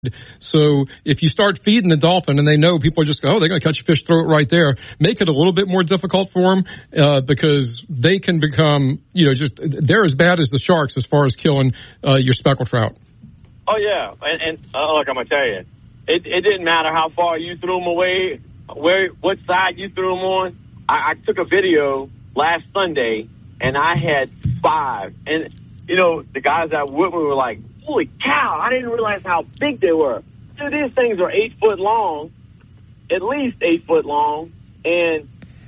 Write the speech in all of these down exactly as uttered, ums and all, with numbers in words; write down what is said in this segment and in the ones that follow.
So if you start feeding the dolphin and they know people just go, oh, they're going to catch a fish, throw it right there, make it a little bit more difficult for them, uh, because they can become, you know, just, they're as bad as the sharks as far as killing, uh, your speckled trout. Oh, yeah. And, and uh, look, I'm going to tell you, it, it didn't matter how far you threw them away, where, what side you threw them on. I, I took a video last Sunday and I had five. And, you know, the guys that were with me were like, holy cow, I didn't realize how big they were. Dude, these things are eight foot long, at least eight foot long. And,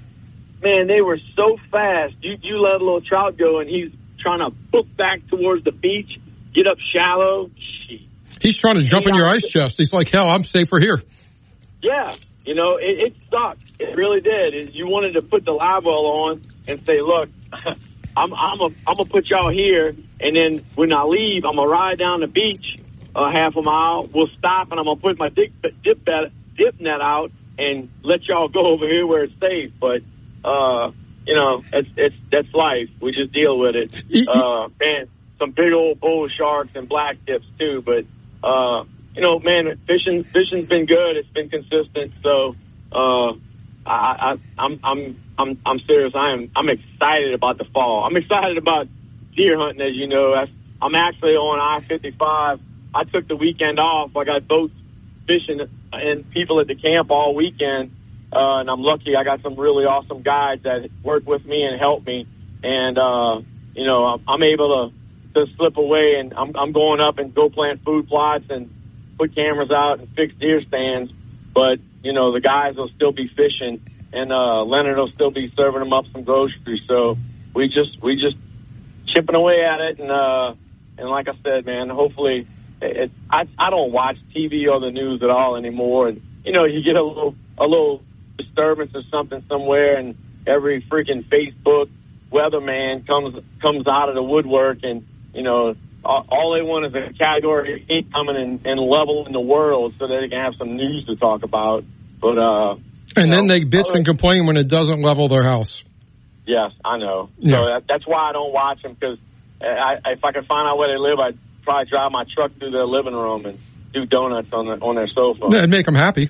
man, they were so fast. You, you let a little trout go, and he's trying to book back towards the beach, get up shallow. Jeez. He's trying to jump in your ice chest. He's like, hell, I'm safer here. Yeah. You know, it, it sucked. It really did. It, you wanted to put the live well on and say, look, I'm I'm a, I'm gonna put y'all here, and then when I leave, I'm gonna ride down the beach uh, half a mile. We'll stop, and I'm gonna put my dip dip, net, dip net out and let y'all go over here where it's safe. But uh, you know, it's it's that's life. We just deal with it. Uh, man, some big old bull sharks and black tips too. But uh, you know, man, fishing fishing's been good. It's been consistent. So uh, I, I I'm I'm. I'm I'm serious. I am I'm excited about the fall. I'm excited about deer hunting, as you know. I'm actually on I fifty-five. I took the weekend off. I got boats fishing and people at the camp all weekend, uh, and I'm lucky. I got some really awesome guides that work with me and help me. And uh, you know, I'm, I'm able to, to slip away, and I'm, I'm going up and go plant food plots and put cameras out and fix deer stands. But you know, the guys will still be fishing. And uh, Leonard will still be serving them up some groceries. So we just we just chipping away at it. And uh, and like I said, man, hopefully it, I I don't watch T V or the news at all anymore. And you know, you get a little a little disturbance or something somewhere, and every freaking Facebook weatherman comes comes out of the woodwork, and you know, all, all they want is a category eight coming and, and leveling the world so that they can have some news to talk about. But uh. And you then know, they bitch other, and complain when it doesn't level their house. Yes, I know. Yeah. So that, that's why I don't watch them, because I, if I could find out where they live, I'd probably drive my truck through their living room and do donuts on the, on their sofa. Yeah, it'd make them happy.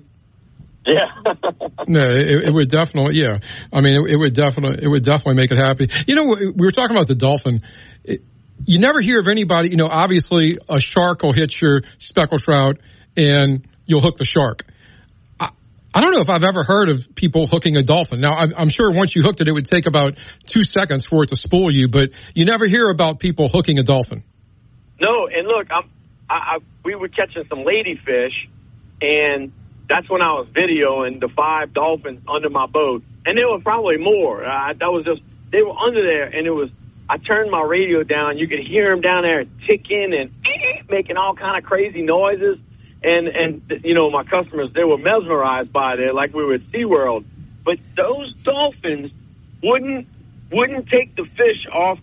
Yeah. No, it, it would definitely. Yeah, I mean, it, it would definitely. It would definitely make it happy. You know, we were talking about the dolphin. It, you never hear of anybody. You know, obviously, a shark will hit your speckled trout, and you'll hook the shark. I don't know if I've ever heard of people hooking a dolphin. Now, I'm, I'm sure once you hooked it, it would take about two seconds for it to spool you, but you never hear about people hooking a dolphin. No, and look, I'm, I, I, we were catching some ladyfish, and that's when I was videoing the five dolphins under my boat, and there were probably more. Uh, that was just, they were under there, and it was, I turned my radio down. You could hear them down there ticking and making all kind of crazy noises. And, and you know, my customers, they were mesmerized by it, like we were at SeaWorld. But those dolphins wouldn't wouldn't take the fish off.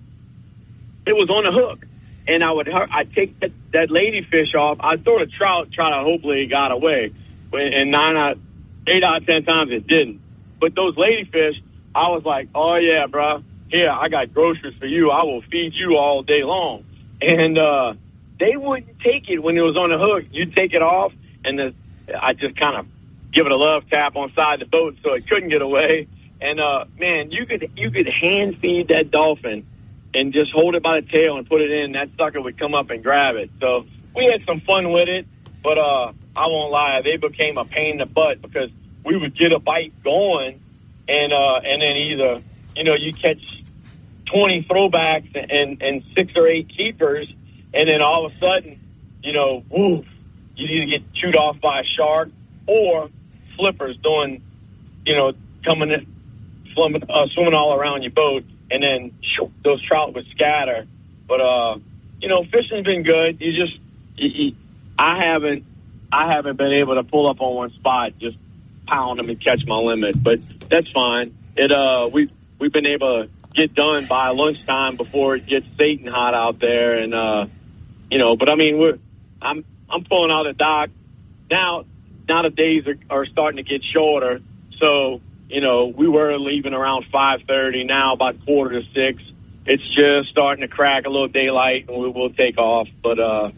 It was on a hook. And I would I'd take that, that ladyfish off. I'd throw the trout, try to hopefully it got away. And nine out, eight out of ten times it didn't. But those ladyfish, I was like, oh, yeah, bro. Here, I got groceries for you. I will feed you all day long. And, uh, they wouldn't take it when it was on the hook. You'd take it off, and then I just kind of give it a love tap on side of the boat so it couldn't get away. And, uh, man, you could you could hand feed that dolphin and just hold it by the tail and put it in. That sucker would come up and grab it. So we had some fun with it, but uh, I won't lie. They became a pain in the butt because we would get a bite going, and uh, and then either, you know, you catch twenty throwbacks and, and six or eight keepers, and then all of a sudden, you know, woof, you either get chewed off by a shark or flippers doing, you know, coming in, swimming, uh, swimming all around your boat, and then shoo, those trout would scatter. But, uh, you know, fishing's been good. You just, you, you, I haven't, I haven't been able to pull up on one spot, just pound them and catch my limit. But that's fine. It, uh, we, we've been able to get done by lunchtime before it gets Satan hot out there. And, uh, you know, but I mean, we're, I'm, I'm pulling out the dock now. Now the days are, are starting to get shorter. So, you know, we were leaving around five thirty, now about quarter to six. It's just starting to crack a little daylight, and we will take off. But, uh,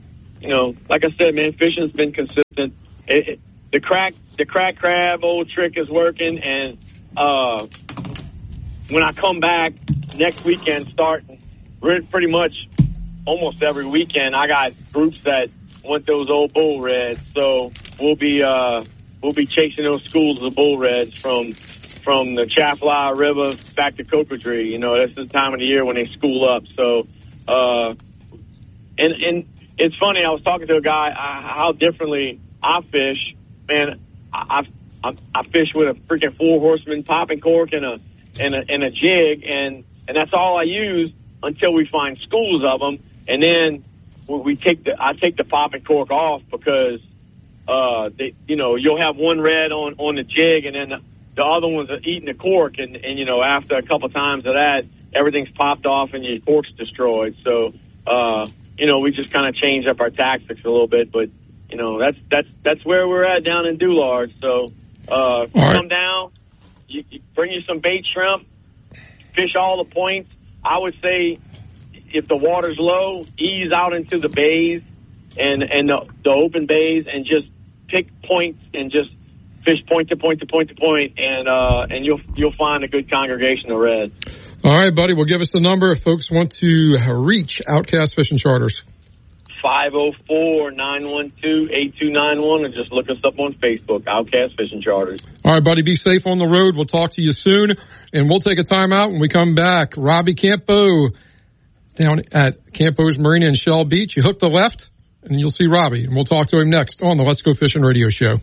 you know, like I said, man, fishing's been consistent. It, it, the crack, the crack crab old trick is working, and uh, when I come back next weekend, starting pretty much almost every weekend, I got groups that want those old bull reds. So we'll be uh, we'll be chasing those schools of bull reds from from the Chaffalaya River back to Cocodrie. You know, this is the time of the year when they school up. So, uh, and and it's funny. I was talking to a guy uh, how differently I fish. Man, I I, I fish with a freaking four horseman popping cork and a and a and a jig, and and that's all I use until we find schools of them, and then we take the I take the popping cork off because uh they, you know, you'll have one red on on the jig, and then the, the other ones are eating the cork, and and you know, after a couple times of that, everything's popped off and your cork's destroyed. So uh you know, we just kind of changed up our tactics a little bit, but you know, that's that's that's where we're at down in Dullard. So uh if you right. come down, you, you bring you some bait shrimp, fish all the points. I would say, if the water's low, ease out into the bays and and the, the open bays, and just pick points and just fish point to point to point to point, and uh, and you'll you'll find a good congregation of reds. All right, buddy. Well, give us the number if folks want to reach Outcast Fishing Charters. five oh four, nine one two, eight two nine one, or just look us up on Facebook, Outcast Fishing Charters. All right, buddy. Be safe on the road. We'll talk to you soon, and we'll take a time out when we come back. Robbie Campo down at Campo's Marina in Shell Beach. You hook the left, and you'll see Robbie, and we'll talk to him next on the Let's Go Fishing Radio Show.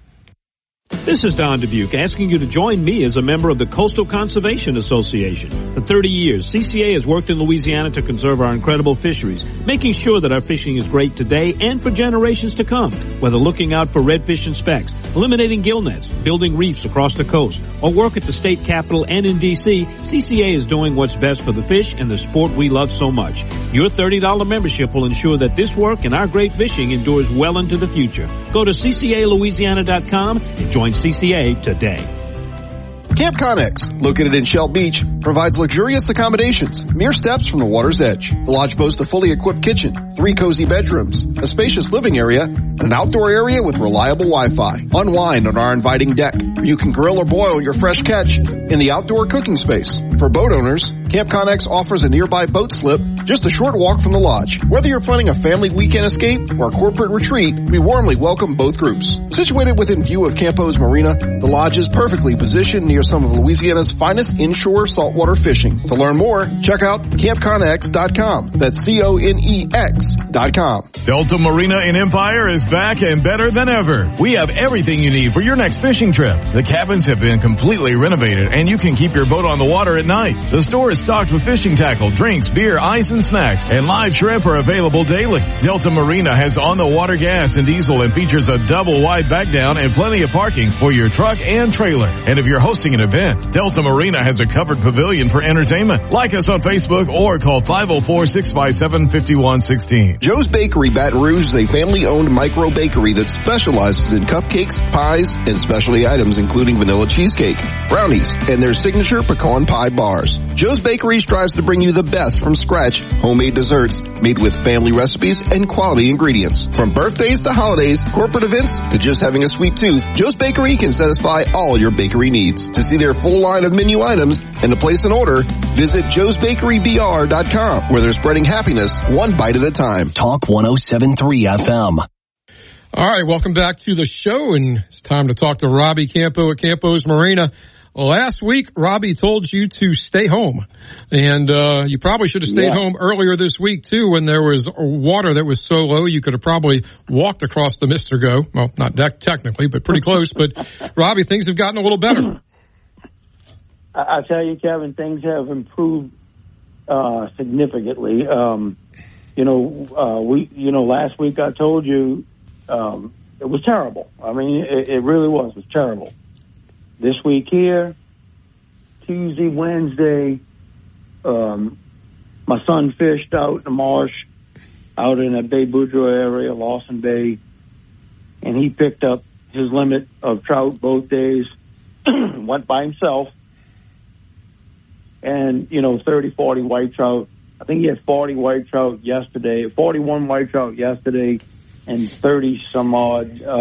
This is Don Dubuque asking you to join me as a member of the Coastal Conservation Association. For thirty years, C C A has worked in Louisiana to conserve our incredible fisheries, making sure that our fishing is great today and for generations to come. Whether looking out for redfish and specks, eliminating gill nets, building reefs across the coast, or work at the state capitol and in D C, C C A is doing what's best for the fish and the sport we love so much. Your thirty dollars membership will ensure that this work and our great fishing endures well into the future. Go to C C A Louisiana dot com and join C C A today. Camp Connex, located in Shell Beach, provides luxurious accommodations, mere steps from the water's edge. The lodge boasts a fully equipped kitchen, three cozy bedrooms, a spacious living area, and an outdoor area with reliable Wi-Fi. Unwind on our inviting deck, where you can grill or boil your fresh catch in the outdoor cooking space. For boat owners, Camp Connex offers a nearby boat slip just a short walk from the lodge. Whether you're planning a family weekend escape or a corporate retreat, we warmly welcome both groups. Situated within view of Campo's Marina, the lodge is perfectly positioned near some of Louisiana's finest inshore saltwater fishing. To learn more, check out camp connex dot com. That's C O N E X dot com. Delta Marina in Empire is back and better than ever. We have everything you need for your next fishing trip. The cabins have been completely renovated, and you can keep your boat on the water at night. The store is stocked with fishing tackle, drinks, beer, ice, and snacks, and live shrimp are available daily. Delta Marina has on-the-water gas and diesel and features a double-wide back down and plenty of parking for your truck and trailer. And if you're hosting an event, Delta Marina has a covered pavilion for entertainment. Like us on Facebook or call five oh four, six five seven, five one one six. Joe's Bakery Baton Rouge is a family-owned micro bakery that specializes in cupcakes, pies, and specialty items including vanilla cheesecake, brownies, and their signature pecan pie bars. Joe's Bakery strives to bring you the best from scratch homemade desserts made with family recipes and quality ingredients. From birthdays to holidays, corporate events to just having a sweet tooth, Joe's Bakery can satisfy all your bakery needs. To see their full line of menu items and to place an order, visit joes bakery b r dot com, where they're spreading happiness one bite at a time. Talk one oh seven point three F M. All right, welcome back to the show, and it's time to talk to Robbie Campo at Campo's Marina. Last week, Robbie told you to stay home, and uh you probably should have stayed yeah. home earlier this week, too, when there was water that was so low you could have probably walked across the Mister Go. Well, not that technically, but pretty close. But, Robbie, things have gotten a little better. I, I tell you, Kevin, things have improved uh significantly. Um You know, uh we, you know, last week I told you um it was terrible. I mean, it, it really was. It was terrible. This week here, Tuesday, Wednesday, um, my son fished out in the marsh, out in the Bay Boudreaux area, Lawson Bay, and he picked up his limit of trout both days, went by himself, and, you know, thirty, forty white trout. I think he had forty white trout yesterday, forty-one white trout yesterday, and thirty some odd uh,